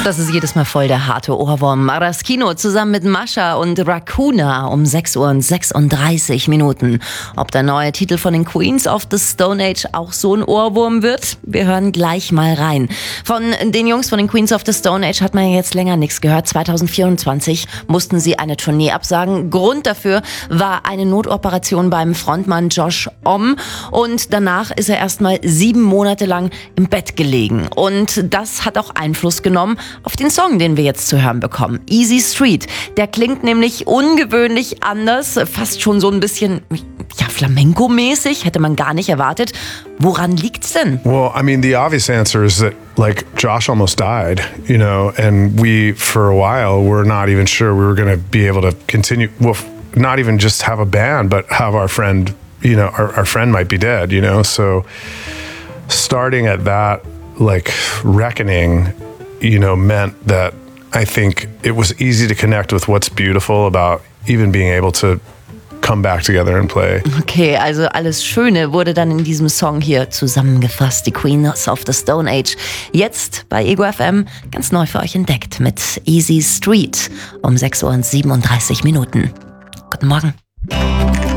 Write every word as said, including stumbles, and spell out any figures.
Das ist jedes Mal voll der harte Ohrwurm. Maraschino zusammen mit Mascha und Racuna um sechs Uhr und sechsunddreißig Minuten. Ob der neue Titel von den Queens of the Stone Age auch so ein Ohrwurm wird? Wir hören gleich mal rein. Von den Jungs von den Queens of the Stone Age hat man ja jetzt länger nichts gehört. zwanzig vierundzwanzig mussten sie eine Tournee absagen. Grund dafür war eine Notoperation beim Frontmann Josh Homme. Und danach ist er erstmal sieben Monate lang im Bett gelegen. Und das hat auch Einfluss genommen auf den Song, den wir jetzt zu hören bekommen. Easy Street. Der klingt nämlich ungewöhnlich anders, fast schon so ein bisschen ja, Flamenco-mäßig, hätte man gar nicht erwartet. Woran liegt's denn? Well, I mean, the obvious answer is that, like, Josh almost died, you know, and we, for a while, were not even sure we were going to be able to continue, well, not even just have a band, but have our friend, you know, our, our friend might be dead, you know, so starting at that, like, reckoning, you know, meant that I think it was easy to connect with what's beautiful about even being able to come back together and play. Okay, also alles Schöne wurde dann in diesem Song hier zusammengefasst. Die Queens of the Stone Age. Jetzt bei Ego F M ganz neu für euch entdeckt mit Easy Street um sechs Uhr und siebenunddreißig Minuten. Guten Morgen.